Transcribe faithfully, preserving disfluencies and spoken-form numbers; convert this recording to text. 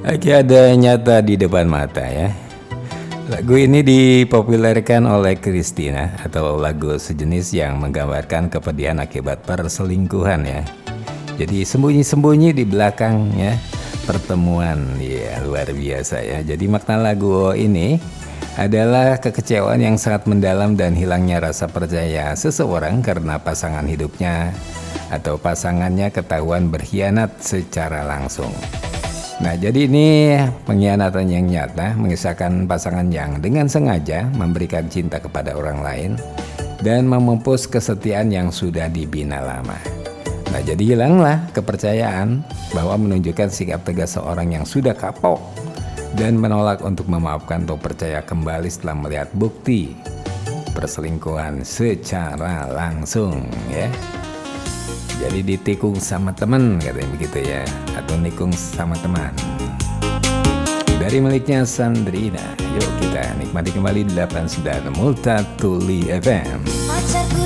Lagi ada nyata di depan mata ya. Lagu ini dipopulerkan oleh Christina atau lagu sejenis yang menggambarkan kepedihan akibat perselingkuhan ya. Jadi sembunyi-sembunyi di belakang ya pertemuan ya, luar biasa ya. Jadi makna lagu ini adalah kekecewaan yang sangat mendalam dan hilangnya rasa percaya seseorang karena pasangan hidupnya atau pasangannya ketahuan berkhianat secara langsung. Nah, jadi ini pengkhianatan yang nyata mengisahkan pasangan yang dengan sengaja memberikan cinta kepada orang lain dan memupus kesetiaan yang sudah dibina lama. Nah, jadi hilanglah kepercayaan bahwa menunjukkan sikap tegas seorang yang sudah kapok dan menolak untuk memaafkan atau percaya kembali setelah melihat bukti perselingkuhan secara langsung ya. Jadi ditikung sama teman katanya begitu ya, atau nikung sama teman. Dari miliknya Sandrina. Yuk kita nikmati kembali delapan puluh sembilan Multatuli F M.